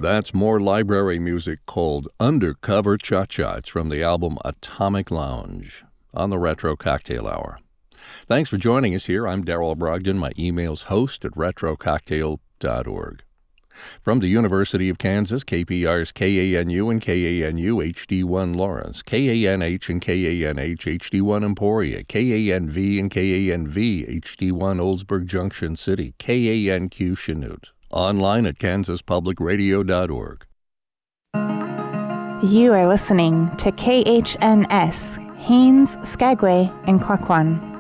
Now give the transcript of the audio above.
That's more library music called Undercover Cha-Cha. It's from the album Atomic Lounge on the Retro Cocktail Hour. Thanks for joining us here. I'm Darrell Brogdon. My email's host@retrococktail.org. From the University of Kansas, KPR's KANU and KANU HD1 Lawrence, KANH and KANH HD1 Emporia, KANV and KANV HD1 Oldsburg Junction City, KANQ Chanute. Online at kansaspublicradio.org. You are listening to KHNS, Haines, Skagway, and Klukwan.